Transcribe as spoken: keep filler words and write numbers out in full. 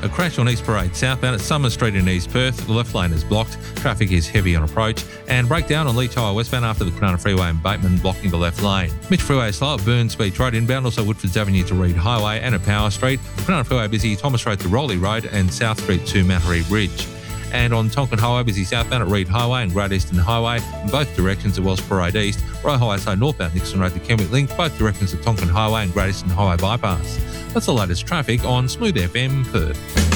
A crash on East Parade southbound at Summer Street in East Perth. The left lane is blocked. Traffic is heavy on approach. And breakdown on Leach Highway westbound after the Cronulla Freeway and Bateman blocking the left lane. Mitch Freeway is slow at Burns Beach Road inbound, also Woodfords Avenue to Reed Highway and at Power Street. Cronulla Freeway busy Thomas Road to Rowley Road and South Street to Mattery Ridge. And on Tonkin Highway, busy southbound at Reed Highway and Great Eastern Highway in both directions at Wells Parade East. Royal Highway side northbound Nixon Road to Kenwick Link, both directions at Tonkin Highway and Great Eastern Highway bypass. That's the latest traffic on Smooth F M Perth.